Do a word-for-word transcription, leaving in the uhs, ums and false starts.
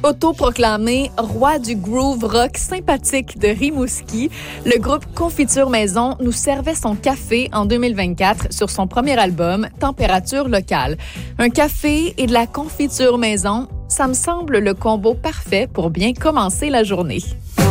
Autoproclamé roi du groove rock sympathique de Rimouski, le groupe Confiture Maison nous servait son café en deux mille vingt-quatre sur son premier album, Température locale. Un café et de la confiture maison, ça me semble le combo parfait pour bien commencer la journée.